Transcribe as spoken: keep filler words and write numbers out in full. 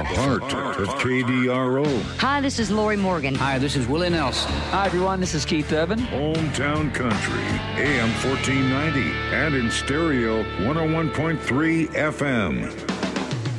Part of K D R O. Hi, this is Lori Morgan. Hi, this is Willie Nelson. Hi, everyone. This is Keith Urban. Hometown Country, A M fourteen ninety, and in stereo, one oh one point three F M.